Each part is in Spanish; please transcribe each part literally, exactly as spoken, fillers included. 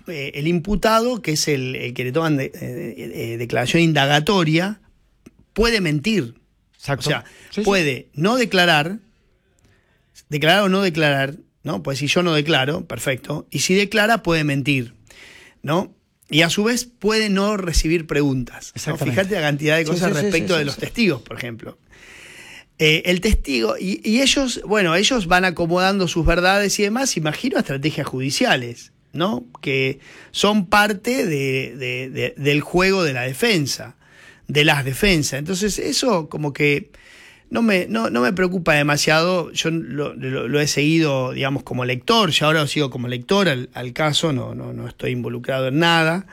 eh, el imputado, que es el, el que le toman de, eh, eh, declaración indagatoria, puede mentir. Exacto. O sea, sí, puede sí. no declarar, declarar o no declarar, ¿no? Pues si yo no declaro, perfecto. Y si declara, puede mentir, ¿no? Y a su vez puede no recibir preguntas, ¿no? Fíjate la cantidad de cosas sí, sí, respecto sí, sí, de sí, los sí. testigos, por ejemplo. Eh, el testigo, y, y ellos, bueno, ellos van acomodando sus verdades y demás, imagino estrategias judiciales, ¿no? Que son parte de, de, de, del juego de la defensa, de las defensas. Entonces eso como que no me, no, no me preocupa demasiado. Yo lo, lo, lo he seguido, digamos, como lector, ya ahora lo sigo como lector al, al caso, no, no, no estoy involucrado en nada.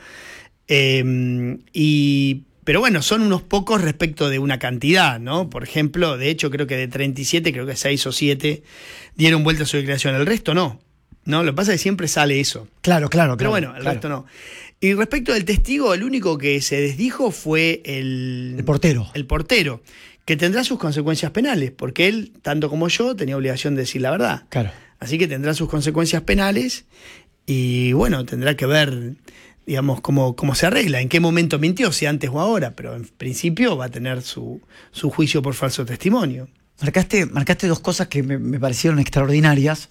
Eh, y, pero bueno, son unos pocos respecto de una cantidad, ¿no? Por ejemplo, de hecho creo que de treinta y siete, creo que seis o siete dieron vuelta a su declaración, el resto no. No, lo que pasa es que siempre sale eso. Claro, claro, Pero claro, bueno, el claro. resto no. Y respecto del testigo, el único que se desdijo fue el... El portero. El portero, que tendrá sus consecuencias penales, porque él, tanto como yo, tenía obligación de decir la verdad. Claro. Así que tendrá sus consecuencias penales y, bueno, tendrá que ver, digamos, cómo, cómo se arregla, en qué momento mintió, si antes o ahora, pero en principio va a tener su, su juicio por falso testimonio. Marcaste, marcaste dos cosas que me, me parecieron extraordinarias.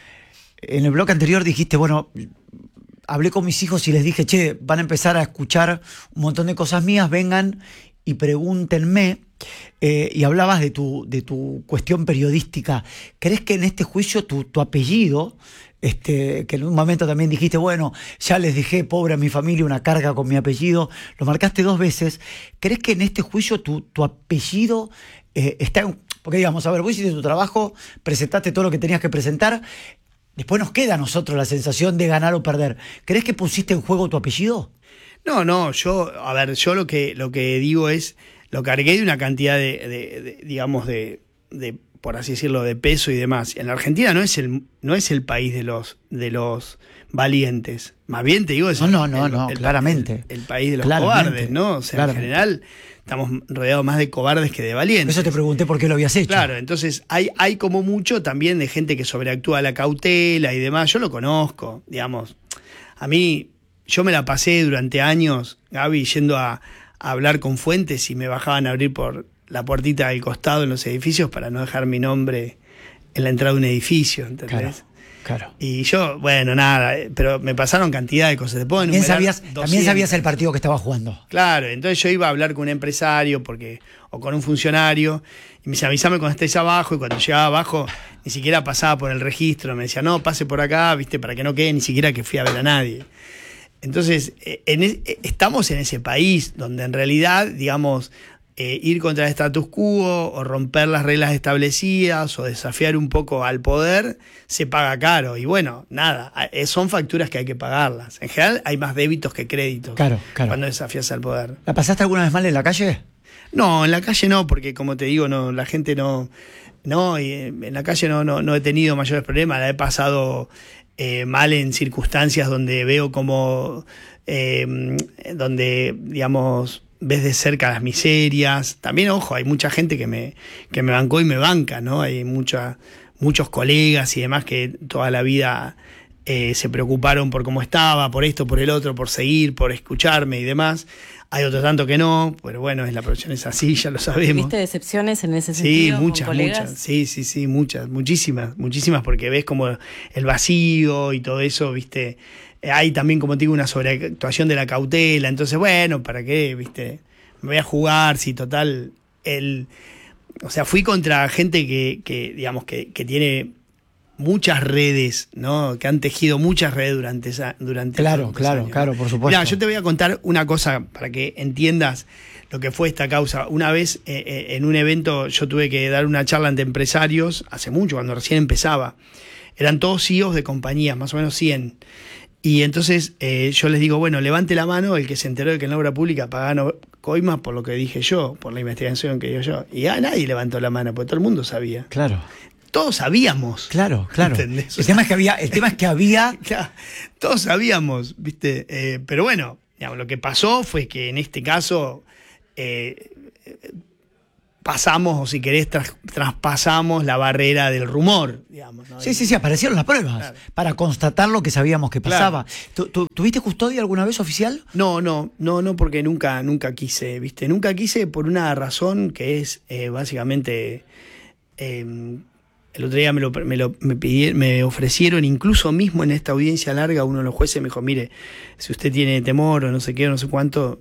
En el bloque anterior dijiste, bueno, hablé con mis hijos y les dije, che, van a empezar a escuchar un montón de cosas mías, vengan y pregúntenme. Eh, y hablabas de tu, de tu cuestión periodística. ¿Crees que en este juicio tu, tu apellido, este, que en un momento también dijiste, bueno, ya les dejé pobre a mi familia una carga con mi apellido, lo marcaste dos veces, ¿crees que en este juicio tu, tu apellido eh, está en... Porque digamos, a ver, vos hiciste tu trabajo, presentaste todo lo que tenías que presentar, después nos queda a nosotros la sensación de ganar o perder. ¿Crees que pusiste en juego tu apellido? No, no, yo, a ver, yo lo que, lo que digo es, lo cargué de una cantidad de, de, de digamos, de, de, por así decirlo, de peso y demás. En la Argentina no es el, no es el país de los, de los valientes. Más bien te digo, es no, el, no, no, el, no, el, claramente. El, el país de los claramente, cobardes, ¿no? O sea, claramente. en general estamos rodeados más de cobardes que de valientes. Por eso te pregunté por qué lo habías hecho. Claro, entonces hay, hay como mucho también de gente que sobreactúa la cautela y demás. Yo lo conozco, digamos. A mí, yo me la pasé durante años, Gaby, yendo a, a hablar con fuentes y me bajaban a abrir por la puertita del costado en los edificios para no dejar mi nombre en la entrada de un edificio, ¿entendés? Claro, claro. Y yo, bueno, nada, pero me pasaron cantidad de cosas. Te puedo también enumerar sabías, también sabías el partido que estaba jugando. Claro, entonces yo iba a hablar con un empresario porque o con un funcionario y me decía, avísame cuando estés abajo, y cuando llegaba abajo ni siquiera pasaba por el registro, me decía, no, pase por acá, viste, para que no quede ni siquiera que fui a ver a nadie. Entonces, en, en, estamos en ese país donde en realidad, digamos, eh, ir contra el status quo o romper las reglas establecidas o desafiar un poco al poder se paga caro. Y bueno, nada, son facturas que hay que pagarlas. En general hay más débitos que créditos, claro, claro, cuando desafías al poder. ¿La pasaste alguna vez mal en la calle? No, en la calle no, porque como te digo, no, la gente no... No, y en la calle no, no, no he tenido mayores problemas, la he pasado... Eh, mal en circunstancias donde veo como, eh, donde, digamos, ves de cerca las miserias. También, ojo, hay mucha gente que me, que me bancó y me banca, ¿no? Hay mucha, muchos colegas y demás que toda la vida eh, se preocuparon por cómo estaba, por esto, por el otro, por seguir, por escucharme y demás. Hay otro tanto que no, pero bueno, es la profesión es así, ya lo sabemos. ¿Viste decepciones en ese sentido? Sí, muchas, con colegas? muchas. Sí, sí, sí, muchas, muchísimas, muchísimas, porque ves como el vacío y todo eso, viste. Hay también, como te digo, una sobreactuación de la cautela. Entonces, bueno, ¿para qué? Viste, me voy a jugar, si total, el. O sea, fui contra gente que, que digamos, que, que tiene muchas redes, ¿no? Que han tejido muchas redes durante esa durante Claro, claro, años, claro, ¿no? por supuesto. Mirá, yo te voy a contar una cosa para que entiendas lo que fue esta causa. Una vez eh, eh, en un evento yo tuve que dar una charla ante empresarios, hace mucho, cuando recién empezaba. Eran todos C E Os de compañías, más o menos cien. Y entonces eh, yo les digo, bueno, levante la mano el que se enteró de que en la obra pública pagaban coimas por lo que dije yo, por la investigación que dio yo. Y a nadie levantó la mano, porque todo el mundo sabía. Claro. Todos sabíamos. Claro, claro. ¿Entendés? El tema es que había, el tema es que había. Claro, todos sabíamos, ¿viste? Eh, pero bueno, digamos, lo que pasó fue que en este caso eh, pasamos, o si querés, tras, traspasamos la barrera del rumor, digamos, ¿no? Sí, sí, sí, aparecieron las pruebas claro. para constatar lo que sabíamos que pasaba. Claro. ¿Tu, tu, ¿Tuviste custodia alguna vez oficial? No, no, no, no, porque nunca, nunca quise, ¿viste? Nunca quise por una razón que es eh, básicamente... Eh, el otro día me lo, me lo me pidieron, me ofrecieron, incluso mismo en esta audiencia larga, uno de los jueces me dijo, mire, si usted tiene temor o no sé qué, o no sé cuánto,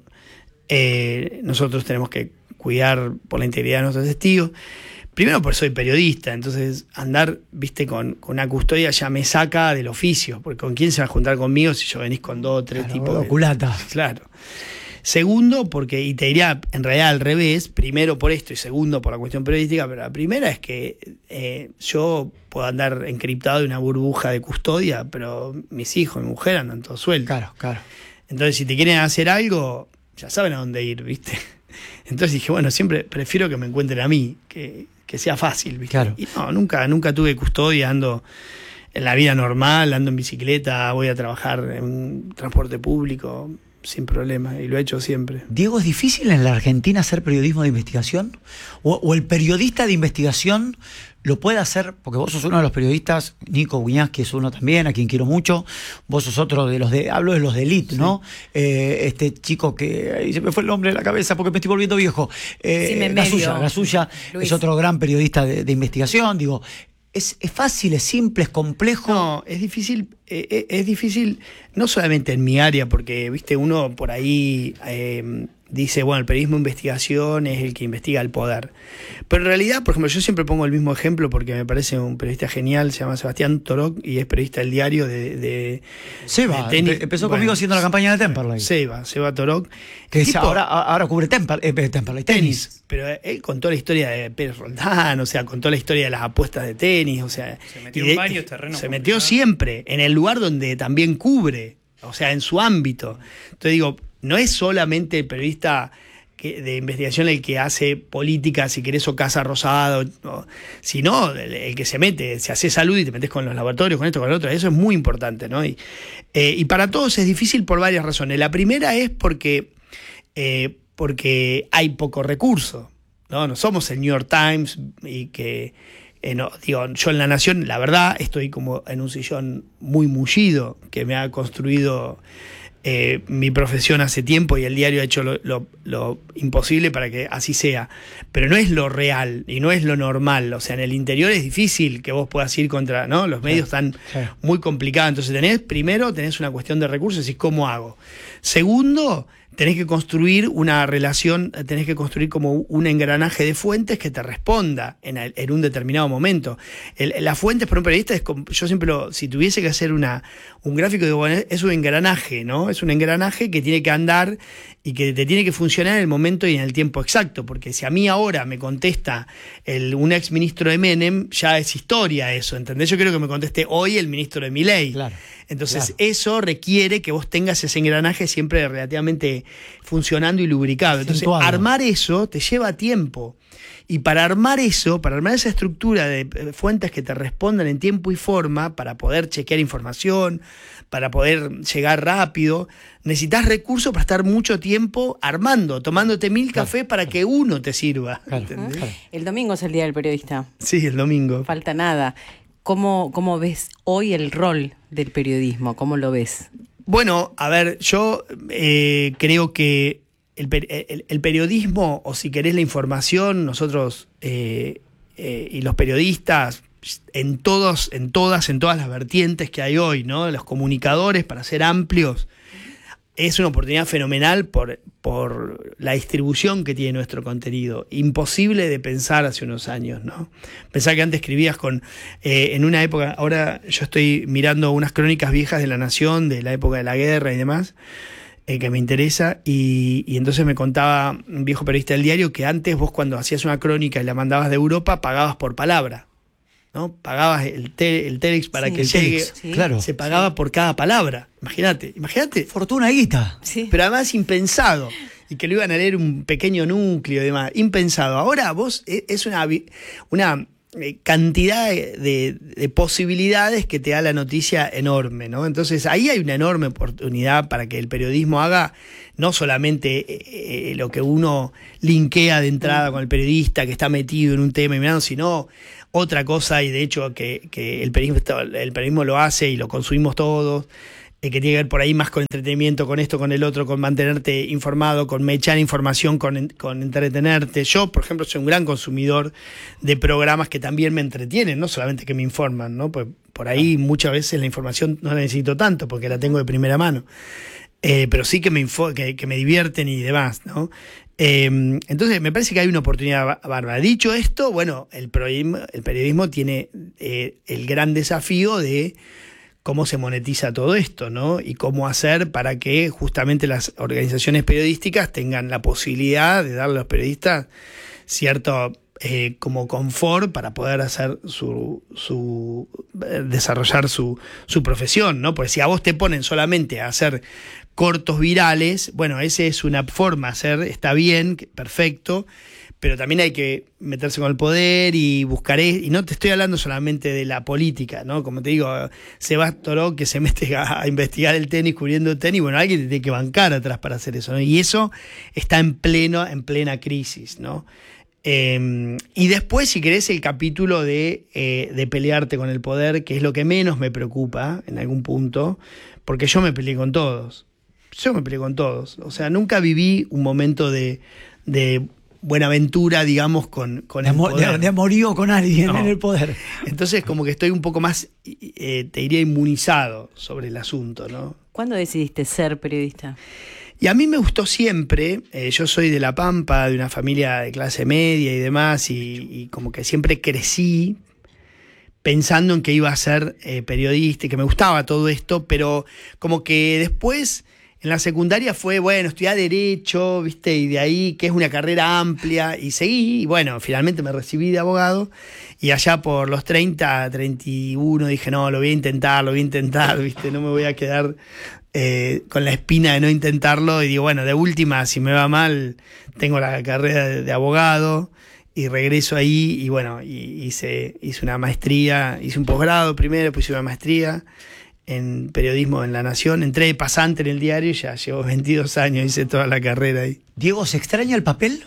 eh, nosotros tenemos que cuidar por la integridad de nuestros testigos. Primero porque soy periodista, entonces andar, viste, con, con una custodia ya me saca del oficio, porque ¿con quién se va a juntar conmigo si yo venís con dos o tres claro, tipos de culata? Claro. Segundo, porque, y te diría en realidad al revés, primero por esto y segundo por la cuestión periodística, pero la primera es que eh, yo puedo andar encriptado en una burbuja de custodia, pero mis hijos, mi mujer andan todos sueltos. Claro, claro. Entonces, si te quieren hacer algo, ya saben a dónde ir, ¿viste? Entonces dije, bueno, siempre prefiero que me encuentren a mí, que, que sea fácil, ¿viste? Claro. Y no, nunca, nunca tuve custodia, ando en la vida normal, ando en bicicleta, voy a trabajar en transporte público sin problema, y lo he hecho siempre. Diego, ¿es difícil en la Argentina hacer periodismo de investigación? ¿O, o el periodista de investigación lo puede hacer? Porque vos sos uno de los periodistas, Nico Guiñazqui es uno también, a quien quiero mucho, vos sos otro de los de, hablo de los de elite, sí. ¿no? Eh, este chico que, ahí se me fue el nombre de la cabeza porque me estoy volviendo viejo, eh, sí, me Gasulla, Gasulla es otro gran periodista de, de investigación, digo, ¿Es, ¿Es fácil, es simple, es complejo? No, es difícil, eh, es difícil no solamente en mi área, porque viste uno por ahí eh, dice, bueno, el periodismo de investigación es el que investiga el poder. Pero en realidad, por ejemplo, yo siempre pongo el mismo ejemplo porque me parece un periodista genial, se llama Sebastián Torok y es periodista del diario de, de Seba, de tenis. Empezó bueno, conmigo haciendo la campaña de Temperley. Seba, Seba Torok. Que tipo, ahora, ahora cubre Temper, eh, Temperley, tenis. tenis. Pero él contó la historia de Pérez Roldán, o sea, contó la historia de las apuestas de tenis, o sea... Se metió en varios terrenos. Se metió siempre, en el lugar donde también cubre, o sea, en su ámbito. Entonces digo, no es solamente el periodista que, de investigación el que hace política, si querés, o Casa Rosada, o, sino el, el que se mete, se hace salud y te metes con los laboratorios, con esto, con lo otro. Eso es muy importante, ¿no? Y, eh, y para todos es difícil por varias razones. La primera es porque... Eh, porque hay poco recurso, ¿no? No somos el New York Times y que, eh, no, digo, yo en La Nación, la verdad, estoy como en un sillón muy mullido que me ha construido eh, mi profesión hace tiempo y el diario ha hecho lo, lo, lo imposible para que así sea. Pero no es lo real y no es lo normal. O sea, en el interior es difícil que vos puedas ir contra, ¿no? Los medios están sí. muy complicados. Entonces tenés, primero, tenés una cuestión de recursos y ¿cómo hago? Segundo, tenés que construir una relación, tenés que construir como un engranaje de fuentes que te responda en, el, en un determinado momento. El, las fuentes para un periodista es como, yo siempre lo, si tuviese que hacer una, un gráfico, digo, bueno, es un engranaje, ¿no? Es un engranaje que tiene que andar y que te tiene que funcionar en el momento y en el tiempo exacto, porque si a mí ahora me contesta el, un ex ministro de Menem, ya es historia eso, ¿entendés? Yo quiero que me conteste hoy el ministro de Milei. Claro. Entonces claro. eso requiere que vos tengas ese engranaje siempre relativamente funcionando y lubricado. Entonces Acentuado. Armar eso te lleva tiempo. Y para armar eso, para armar esa estructura de fuentes que te respondan en tiempo y forma, para poder chequear información, para poder llegar rápido, necesitas recursos para estar mucho tiempo armando, tomándote mil claro. cafés para que uno te sirva. Claro. Claro. El domingo es el Día del Periodista. Sí, el domingo. Falta nada. ¿Cómo, cómo ves hoy el rol del periodismo? ¿Cómo lo ves? Bueno, a ver, yo eh, creo que el, el, el periodismo, o si querés la información, nosotros eh, eh, y los periodistas, en todos, en todas, en todas las vertientes que hay hoy, ¿no? Los comunicadores, para ser amplios, es una oportunidad fenomenal por, por la distribución que tiene nuestro contenido. Imposible de pensar hace unos años, ¿no? Pensar que antes escribías con eh, en una época, ahora yo estoy mirando unas crónicas viejas de La Nación, de la época de la guerra y demás, eh, que me interesa, y, y entonces me contaba un viejo periodista del diario que antes vos cuando hacías una crónica y la mandabas de Europa, pagabas por palabra, ¿no? Pagabas el, te, el telex para sí, que llegue, sí, claro. se pagaba sí. por cada palabra. Imagínate, imagínate. Fortuna guita. Sí. Pero además impensado. Y que lo iban a leer un pequeño núcleo y demás. Impensado. Ahora vos, es una, una cantidad de, de posibilidades que te da la noticia enorme, ¿no? Entonces ahí hay una enorme oportunidad para que el periodismo haga no solamente eh, lo que uno linkea de entrada con el periodista que está metido en un tema y mirando, sino otra cosa, y de hecho que, que el periodismo, el periodismo lo hace y lo consumimos todos, eh, que tiene que ver por ahí más con entretenimiento, con esto, con el otro, con mantenerte informado, con echar información, con, con entretenerte. Yo, por ejemplo, soy un gran consumidor de programas que también me entretienen, no solamente que me informan, ¿no? Pues por ahí muchas veces la información no la necesito tanto porque la tengo de primera mano. Eh, pero sí que me, info, que, que me divierten y demás, ¿no? Eh, entonces me parece que hay una oportunidad bárbara. Dicho esto, bueno, el periodismo, el periodismo tiene eh, el gran desafío de cómo se monetiza todo esto, ¿no? Y cómo hacer para que justamente las organizaciones periodísticas tengan la posibilidad de darle a los periodistas cierto eh, como confort para poder hacer su, su eh, desarrollar su, su profesión, ¿no? Porque si a vos te ponen solamente a hacer cortos virales, bueno, esa es una forma de hacer, está bien, perfecto, pero también hay que meterse con el poder y buscar, y no te estoy hablando solamente de la política, ¿no? Como te digo, Sebas Toró que se mete a, a investigar el tenis, cubriendo el tenis, bueno, alguien te tiene que bancar atrás para hacer eso, ¿no? Y eso está en pleno, en plena crisis, ¿no? Eh, y después, si querés, el capítulo de, eh, de pelearte con el poder, que es lo que menos me preocupa en algún punto, porque yo me peleé con todos. Yo me peleé con todos. O sea, nunca viví un momento de, de buenaventura, digamos, con, con de el amor, poder. De, de amorío con alguien No. en el poder. Entonces, como que estoy un poco más, eh, te diría, inmunizado sobre el asunto, ¿no? ¿Cuándo decidiste ser periodista? Y a mí me gustó siempre, eh, yo soy de La Pampa, de una familia de clase media y demás, y, y como que siempre crecí pensando en que iba a ser eh, periodista y que me gustaba todo esto, pero como que después en la secundaria fue, bueno, estudié Derecho, ¿viste? Y de ahí, que es una carrera amplia, y seguí, y bueno, finalmente me recibí de abogado, y allá por los treinta, treinta y uno dije, no, lo voy a intentar, lo voy a intentar, ¿viste? No me voy a quedar eh, con la espina de no intentarlo, y digo, bueno, de última, si me va mal, tengo la carrera de, de abogado, y regreso ahí, y bueno, y hice, hice una maestría, hice un posgrado primero, después hice una maestría en periodismo en La Nación, entré de pasante en el diario y ya llevo veintidós años, hice toda la carrera ahí. Diego, ¿se extraña el papel?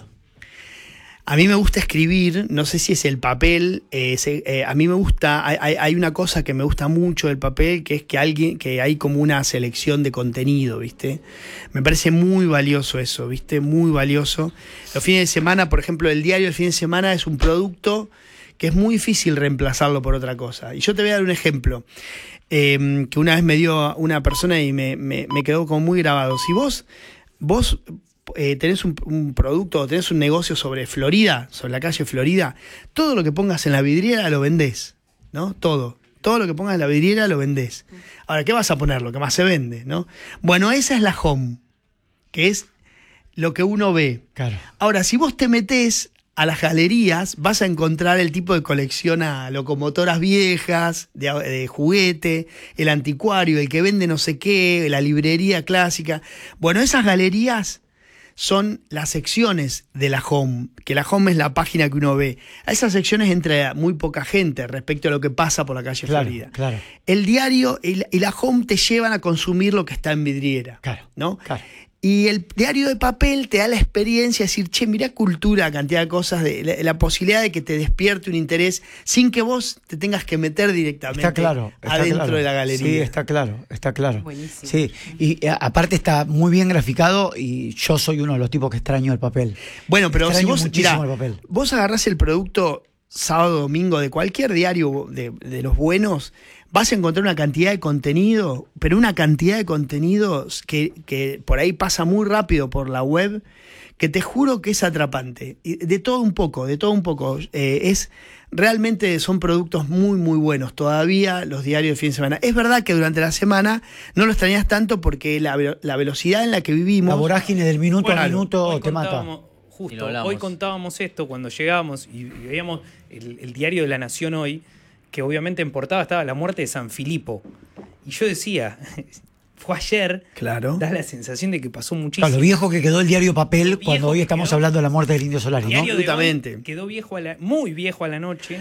A mí me gusta escribir, no sé si es el papel, eh, se, eh, a mí me gusta, hay, hay una cosa que me gusta mucho del papel, que es que alguien, que hay como una selección de contenido, ¿viste? Me parece muy valioso eso, ¿viste? Muy valioso. Los fines de semana, por ejemplo, el diario el fin de semana es un producto que es muy difícil reemplazarlo por otra cosa. Y yo te voy a dar un ejemplo. Eh, que una vez me dio una persona y me, me, me quedó como muy grabado. Si vos, vos eh, tenés un, un producto o tenés un negocio sobre Florida, sobre la calle Florida, todo lo que pongas en la vidriera lo vendés, ¿no? Todo. Todo lo que pongas en la vidriera lo vendés. Ahora, ¿qué vas a poner? Lo que más se vende, ¿no? Bueno, esa es la home, que es lo que uno ve. Claro. Ahora, si vos te metés a las galerías, vas a encontrar el tipo de colección a locomotoras viejas, de, de juguete, el anticuario, el que vende no sé qué, la librería clásica. Bueno, esas galerías son las secciones de la home, que la home es la página que uno ve. A esas secciones entra muy poca gente respecto a lo que pasa por la calle Claro, Florida. claro. El diario y la, y la home te llevan a consumir lo que está en vidriera. Claro, ¿no? claro. Y el diario de papel te da la experiencia de decir, che, mirá cultura, cantidad de cosas, de, la, la posibilidad de que te despierte un interés sin que vos te tengas que meter directamente está claro, está adentro claro. de la galería. Sí, está claro, está claro. Buenísimo. Sí, y a, aparte está muy bien graficado y yo soy uno de los tipos que extraño el papel. Bueno, pero Extraño si vos, muchísimo mirá, el papel. vos agarrás el producto sábado, domingo de cualquier diario de, de los buenos, vas a encontrar una cantidad de contenido, pero una cantidad de contenidos que, que por ahí pasa muy rápido por la web, que te juro que es atrapante. Y de todo un poco, de todo un poco. Eh, es realmente son productos muy, muy buenos. Todavía los diarios de fin de semana. Es verdad que durante la semana no lo extrañas tanto porque la, la velocidad en la que vivimos... La vorágine del minuto Bueno, a minuto Hoy te mata. contábamos- Justo, hoy contábamos esto cuando llegábamos y, y veíamos el, el diario de La Nación hoy, que obviamente en portada estaba la muerte de San Filipo. Y yo decía, fue ayer, Claro. da la sensación de que pasó muchísimo. Claro, lo viejo que quedó el diario papel Lo viejo cuando hoy que estamos quedó. hablando de la muerte del Indio El Solari, ¿no? diario de hoy Absolutamente. quedó viejo a la, muy viejo a la noche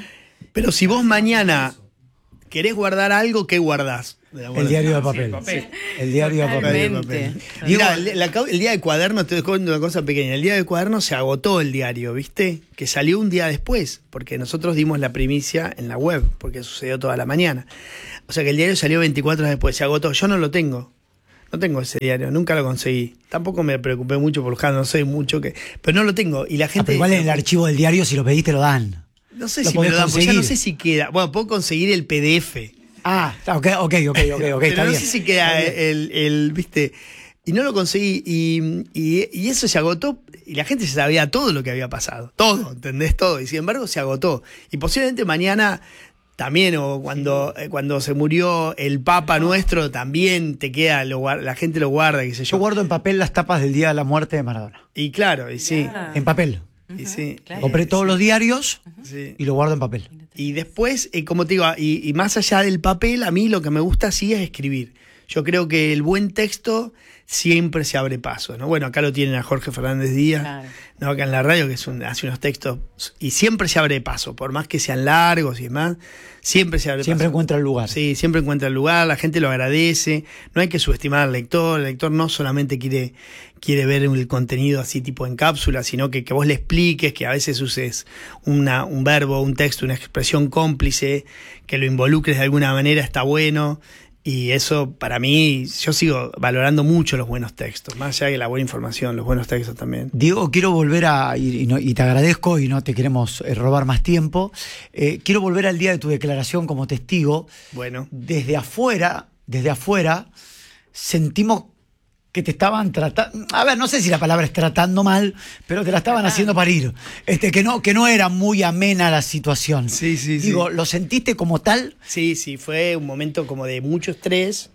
Pero si vos mañana querés guardar algo, ¿qué guardás? El diario de papel. Sí, papel. Sí. El diario de papel. Totalmente. Mira, el, la- el día de cuaderno, te cuento una cosa pequeña. El día de cuaderno se agotó el diario, ¿viste? Que salió un día después, porque nosotros dimos la primicia en la web, porque sucedió toda la mañana. O sea que el diario salió veinticuatro horas después, se agotó. Yo no lo tengo. No tengo ese diario, nunca lo conseguí. Tampoco me preocupé mucho por buscar, no sé mucho que. Pero no lo tengo. Y la Ah, gente. pero igual en el archivo del diario, si lo pediste, lo dan. No sé lo si me podés lo dan, porque ya conseguir. no sé si queda. Bueno, puedo conseguir el P D F. Ah, ok, ok, ok, ok, ok, Pero está no bien. sé si queda Está bien. el, el, viste, y no lo conseguí, y, y, y eso se agotó, y la gente se sabía todo lo que había pasado, todo, ¿entendés? Todo, y sin embargo se agotó, y posiblemente mañana también, o cuando, eh, cuando se murió el Papa nuestro, también te queda, lo, guar- la gente lo guarda, qué sé yo. Yo guardo en papel las tapas del día de la muerte de Maradona. Y claro, y sí, Ah. En papel. y sí. claro. Compré todos los diarios Sí. y lo guardo en papel. Y después, eh, como te digo, y, y más allá del papel, a mí lo que me gusta sí es escribir. Yo creo que el buen texto siempre se abre paso, ¿no? Bueno, acá lo tienen a Jorge Fernández Díaz, Claro. ¿no? Acá en la radio, que es un- hace unos textos, y siempre se abre paso, por más que sean largos y demás, siempre se abre Siempre paso. encuentra el lugar. Sí, siempre encuentra el lugar, la gente lo agradece, no hay que subestimar al lector, el lector no solamente quiere, quiere ver el contenido así tipo en cápsula, sino que, que vos le expliques, que a veces uses una, un verbo, un texto, una expresión cómplice, que lo involucres de alguna manera, está bueno. Y eso, para mí, yo sigo valorando mucho los buenos textos, más allá de la buena información, los buenos textos también. Diego, quiero volver a, y, y no- y te agradezco y no te queremos eh, robar más tiempo, eh, quiero volver al día de tu declaración como testigo. Bueno, Desde afuera, desde afuera, sentimos que te estaban tratando, a ver, no sé si la palabra es tratando mal, pero te la estaban haciendo parir, este, que no, que no era muy amena la situación. Sí, sí, Digo, sí. ¿lo sentiste como tal? sí, sí, fue un momento como de mucho estrés,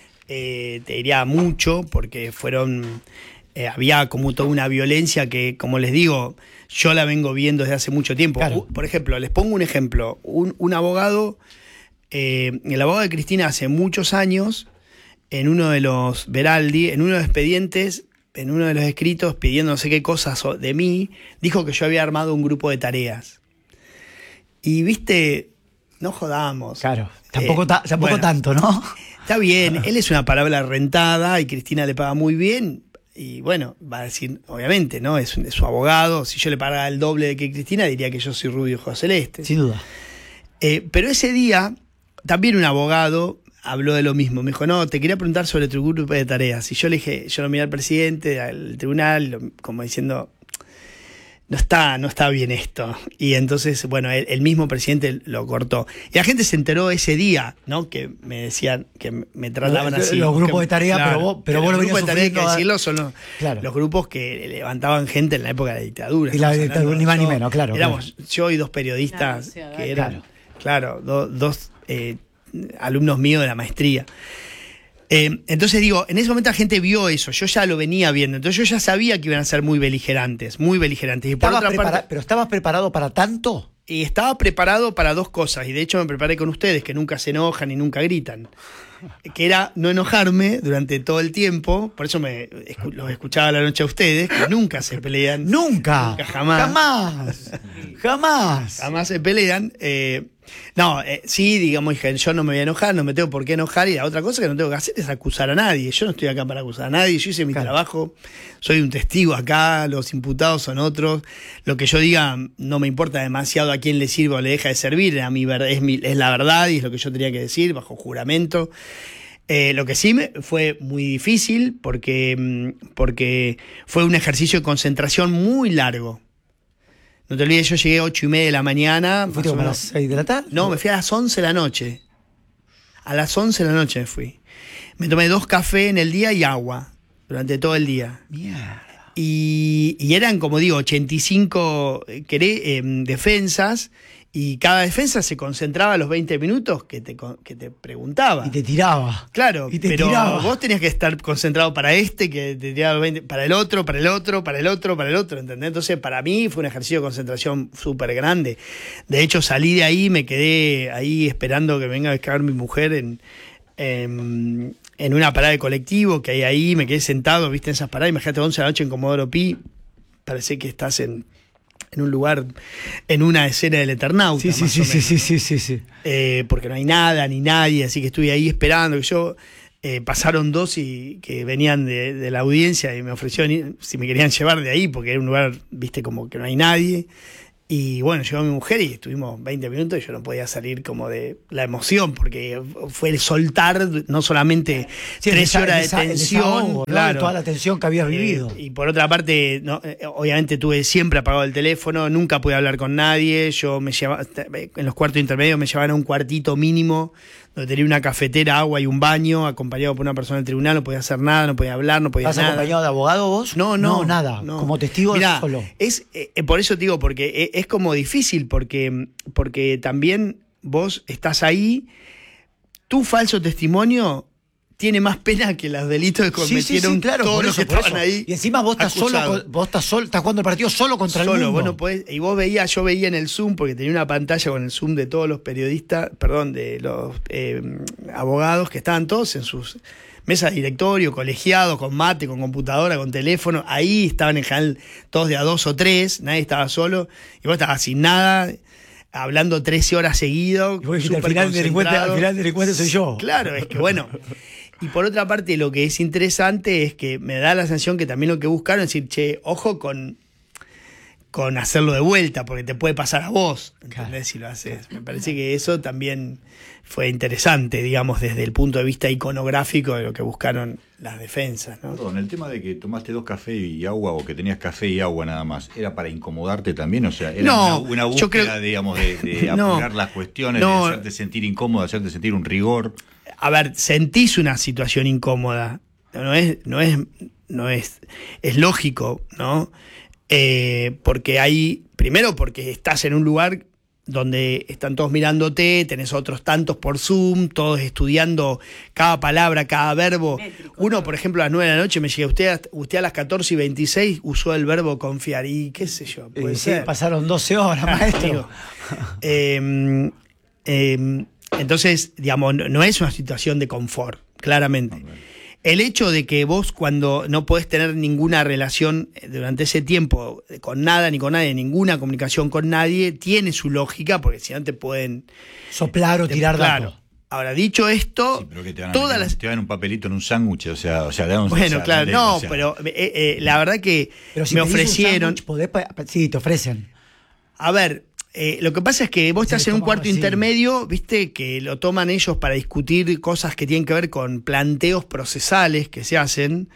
eh, te diría mucho, porque fueron, eh, había como toda una violencia que, como les digo, yo la vengo viendo desde hace mucho tiempo. Claro. U- Por ejemplo, les pongo un ejemplo, un, un abogado, eh, el abogado de Cristina hace muchos años, en uno de los Veraldi, en uno de los expedientes, en uno de los escritos, pidiendo no sé qué cosas o- de mí, dijo que yo había armado un grupo de tareas. Y viste, no jodamos. Claro, tampoco, Eh, ta- tampoco bueno, tanto, ¿no? Está bien, él es una palabra rentada y Cristina le paga muy bien. Y bueno, va a decir, obviamente, ¿no? Es, un- es su abogado. Si yo le pagara el doble de que Cristina, diría que yo soy rubio ojo celeste. Sin duda. Eh, pero ese día, también un abogado habló de lo mismo. Me dijo, no, te quería preguntar sobre tu grupo de tareas. Y yo le dije, yo lo miré al presidente, al tribunal, lo- como diciendo, no está, no está bien esto. Y entonces, bueno, el, el mismo presidente lo cortó. Y la gente se enteró ese día, ¿no? Que me decían, que me trataban Los- así. los grupos Que- de tarea, pero vos- pero que vos lo los grupos de venías tarea, hay que sufriendo a- decirlo, son los, Claro. los grupos que levantaban gente en la época de la dictadura. Y la Estamos dictadura, hablando, ni más ni yo- menos, claro, Éramos yo y dos periodistas Claro, sí, que claro. eran, claro, do- dos eh, alumnos míos de la maestría. Eh, entonces digo, en ese momento la gente vio eso, yo ya lo venía viendo, entonces yo ya sabía que iban a ser muy beligerantes, muy beligerantes. Y por ¿Estabas otra prepara- parte, ¿Pero estabas preparado para tanto? y estaba preparado para dos cosas, y de hecho me preparé con ustedes, que nunca se enojan y nunca gritan. Que era no enojarme durante todo el tiempo, por eso me escu- los escuchaba a la noche a ustedes, que nunca se pelean. Nunca. Nunca, jamás. Jamás. Jamás. Jamás se pelean. eh, no, eh, sí, digamos, dije, yo no me voy a enojar, no me tengo por qué enojar, y la otra cosa que no tengo que hacer es acusar a nadie. Yo no estoy acá para acusar a nadie, yo hice mi Claro. trabajo, soy un testigo acá, los imputados son otros. Lo que yo diga no me importa demasiado a quién le sirve o le deja de servir, a mi ver- es, mi- es la verdad y es lo que yo tenía que decir bajo juramento. Eh, lo que sí me fue muy difícil porque, mm, porque fue un ejercicio de concentración muy largo. No te olvides, yo llegué a ocho y media de la mañana. ¿Fuiste más o como a menos. las seis de la tarde? No, me fui a las once de la noche. A las once de la noche me fui. Me tomé dos cafés en el día y agua durante todo el día. Mierda. Y, y eran, como digo, ochenta y cinco queré- eh, defensas, y cada defensa se concentraba a los veinte minutos que te, con- que te preguntaba. Y te tiraba. Claro, Y te pero tiraba. vos tenías que estar concentrado para este, que te tiraba los veinte, para el otro, para el otro, para el otro, para el otro, ¿entendés? Entonces, para mí fue un ejercicio de concentración súper grande. De hecho, salí de ahí, me quedé ahí esperando que venga a descargar mi mujer en, en, en una parada de colectivo que hay ahí, me quedé sentado, viste, en esas paradas, imagínate once de la noche en Comodoro Pi, parece que estás en, en un lugar, en una escena del Eternauta. Sí, sí, más sí, o sí, menos, sí, ¿no? sí, sí, sí. Eh, porque no hay nada ni nadie, así que estuve ahí esperando. Que yo eh, pasaron dos y que venían de, de la audiencia y me ofrecieron ir, si me querían llevar de ahí, porque era un lugar, viste, como que no hay nadie. Y bueno, llegó mi mujer y estuvimos veinte minutos y yo no podía salir como de la emoción, porque fue el soltar no solamente Sí, tres el horas desa- de el tensión, desahogo, ¿no? claro. Y toda la tensión que habías Eh, vivido. y por otra parte, no, eh, obviamente tuve siempre apagado el teléfono, nunca pude hablar con nadie, yo me llevaba, en los cuartos intermedios me llevaban a un cuartito mínimo, donde tenía una cafetera, agua y un baño, acompañado por una persona del tribunal, no podía hacer nada, no podía hablar, no podía ¿Estás nada. acompañado de abogado vos? No, no, nada. no. Como testigo Mirá, solo. Es, eh, por eso te digo, porque es, es como difícil, porque, porque también vos estás ahí, tu falso testimonio tiene más pena que los delitos que Sí, sí, cometieron sí, claro, todos por los eso, que por estaban eso. ahí. Y encima vos estás solo, acusados. con- vos estás solo, estás jugando el partido solo contra el Solo, mundo. vos no podés, y vos veías, yo veía en el Zoom, porque tenía una pantalla con el Zoom de todos los periodistas, perdón, de los eh, abogados que estaban todos en sus mesas de directorio, colegiados, con mate, con computadora, con teléfono, ahí estaban en general todos de a dos o tres, nadie estaba solo, y vos estabas sin nada, hablando trece horas seguido. Y vos dijiste, al súper final, delincuente, al concentrado. final delincuente soy yo. Claro, es que bueno. Y por otra parte, lo que es interesante es que me da la sensación que también lo que buscaron es decir, che, ojo con, con hacerlo de vuelta, porque te puede pasar a vos, ¿entendés? Claro. Si lo haces. Me parece que eso también fue interesante, digamos, desde el punto de vista iconográfico de lo que buscaron las defensas, ¿no? Perdón, el tema de que tomaste dos cafés y agua o que tenías café y agua nada más, ¿era para incomodarte también? O sea, ¿era No, una, una yo búsqueda, creo- digamos, de, de No, apurar las cuestiones, no. de hacerte sentir incómodo, hacerte sentir un rigor? A ver, sentís una situación incómoda. No es, no es, no es, es lógico, ¿no? Eh, porque hay, primero porque estás en un lugar donde están todos mirándote, tenés otros tantos por Zoom, todos estudiando cada palabra, cada verbo. Uno, por ejemplo, a las nueve de la noche me llega, usted, usted a las catorce y veintiséis usó el verbo confiar, y qué sé yo, puede Y sí, ser. pasaron doce horas, maestro. Digo, eh, eh, entonces, digamos, no, no es una situación de confort, claramente. El hecho de que vos cuando no podés tener ninguna relación durante ese tiempo con nada ni con nadie, ninguna comunicación con nadie, tiene su lógica, porque si no te pueden... Soplar o te- tirar claro. datos. Ahora, dicho esto, Sí, pero que te dan, todas te, las... te dan un papelito en un sándwich, o sea, o sea, te dan un Bueno, o sea, claro, dale, no, o sea, pero eh, eh, la verdad que Pero si me pedís un ofrecieron... sándwich, podés pa- sí, te ofrecen. A ver, eh, lo que pasa es que vos Se estás le en un toma cuarto así. intermedio, viste, que lo toman ellos para discutir cosas que tienen que ver con planteos procesales que se hacen,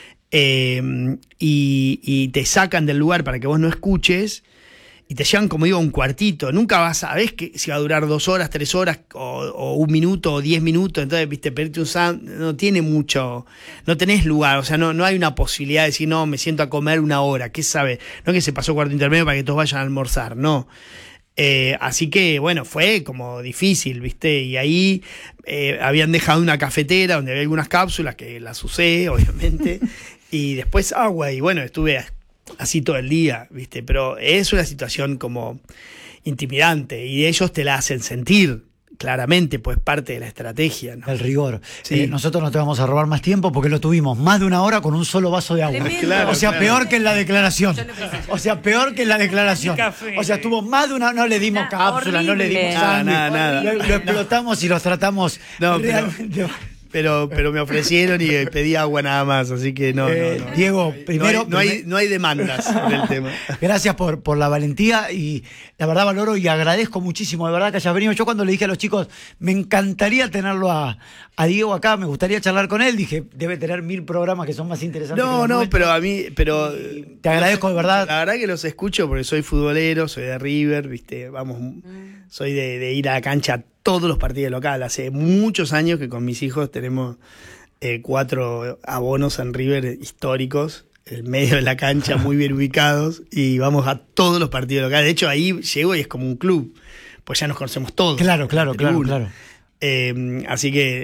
eh, y, y te sacan del lugar para que vos no escuches, y te llevan, como digo, a un cuartito. Nunca vas a ver que si va a durar dos horas, tres horas, o, o un minuto, o diez minutos. Entonces, viste, pedirte un sándwich no tiene mucho, no tenés lugar. O sea, no, no hay una posibilidad de decir, no, me siento a comer una hora. ¿Qué sabe? No es que se pasó cuarto intermedio para que todos vayan a almorzar, no. Eh, así que, bueno, fue como difícil, ¿viste? Y ahí eh, habían dejado una cafetera donde había algunas cápsulas que las usé, obviamente, y después agua, y bueno, estuve así todo el día, ¿viste? Pero es una situación como intimidante y ellos te la hacen sentir, claramente, pues parte de la estrategia, ¿no? El rigor. Sí. Eh, nosotros no te vamos a robar más tiempo porque lo tuvimos más de una hora con un solo vaso de agua. Tremendo. Claro, o sea, claro. peor que en la declaración. Yo no pensé. O sea, peor que en la declaración. Ni café. O sea, estuvo más de una no le dimos Nah, cápsula, no le horrible. dimos Nada, sándwich. nada, nada. Lo, lo explotamos y los tratamos No, pero- realmente. Pero, pero me ofrecieron y eh, pedí agua nada más, así que no, Eh, no, no. Diego, primero. no hay, no hay, primer- no hay demandas por el tema. Gracias por, por la valentía y la verdad valoro y agradezco muchísimo de verdad que hayas venido. Yo cuando le dije a los chicos, me encantaría tenerlo a, a Diego acá, me gustaría charlar con él, dije, debe tener mil programas que son más interesantes. que No, los no, nuestros. pero a mí, pero Te agradezco de verdad. La verdad que los escucho porque soy futbolero, soy de River, viste, vamos, soy de, de ir a la cancha a todos los partidos locales. Hace muchos años que con mis hijos tenemos eh, cuatro abonos en River históricos, en el medio de la cancha, muy bien ubicados, y vamos a todos los partidos locales. De hecho, ahí llego y es como un club, pues ya nos conocemos todos. Claro, claro, en la claro, tribuna. claro. Eh, así que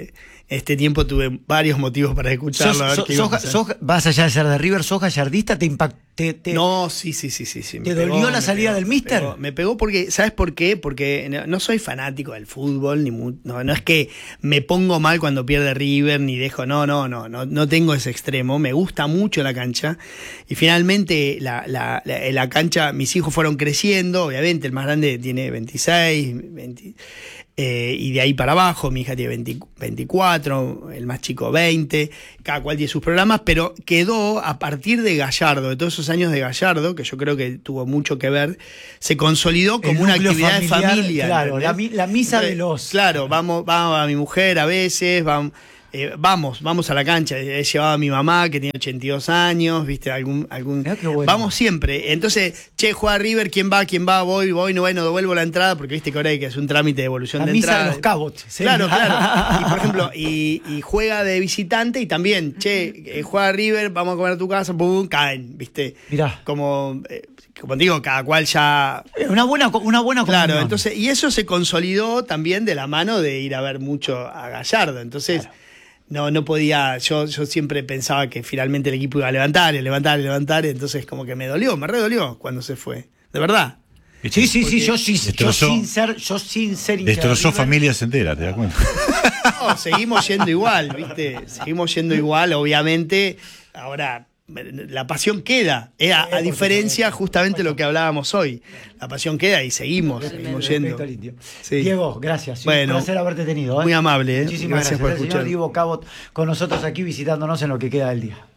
este tiempo tuve varios motivos para escucharlo. Sos, a ver sos, qué iba a sos, pasar. sos, vas allá de ser de River, sos gallardista, te impactó. Te, te, No, sí, sí, sí, sí. sí. ¿Te dolió la salida del míster? Me pegó, me pegó porque, ¿sabes por qué? Porque no, no soy fanático del fútbol, ni mu- no, no es que me pongo mal cuando pierde River, ni dejo, no, no, no, no, no tengo ese extremo. Me gusta mucho la cancha y finalmente la, la, la, la cancha, mis hijos fueron creciendo, obviamente el más grande tiene veintiséis, veinte, eh, y de ahí para abajo, mi hija tiene veinte, veinticuatro, el más chico veinte, cada cual tiene sus programas, pero quedó a partir de Gallardo, de todos esos años de Gallardo, que yo creo que tuvo mucho que ver, se consolidó como El una núcleo actividad familiar, de familia. claro, la, ¿entendés? mi- la misa de Entonces, los... Claro, vamos, vamos a mi mujer a veces, vamos... Eh, vamos, vamos a la cancha. He llevado a mi mamá que tiene ochenta y dos años, viste, algún, algún. Mirá qué bueno. Vamos siempre. Entonces, che, juega River, ¿quién va? ¿Quién va? Voy, voy, no, bueno, devuelvo la entrada, porque viste que ahora hay que hacer un trámite de devolución La de misa entrada. de los Cabots. ¿sí? Claro, claro. Y por ejemplo, y, y juega de visitante y también, che, eh, juega River, vamos a comer a tu casa, pum, caen, viste. Mirá. Como, eh, como digo, cada cual ya. Una buena, una buena Claro, comunión. entonces, y eso se consolidó también de la mano de ir a ver mucho a Gallardo. Entonces, claro. no, no podía, yo, yo siempre pensaba que finalmente el equipo iba a levantar, y levantar, y levantar, y entonces como que me dolió, me redolió cuando se fue. De verdad. Sí, sí, sí, yo, sí, destrozó, yo sin ser, yo sin ser hincha de destrozó River. familias enteras, ¿te das cuenta? No, seguimos yendo igual, ¿viste? Seguimos yendo igual, obviamente. Ahora, la pasión queda. Eh, a, a diferencia justamente de lo que hablábamos hoy. La pasión queda y seguimos, seguimos yendo. Sí. Diego, gracias. Bueno, un placer haberte tenido. ¿eh? Muy amable. ¿eh? Muchísimas gracias. gracias por El señor escuchar. Diego Cabot con nosotros aquí visitándonos en lo que queda del día.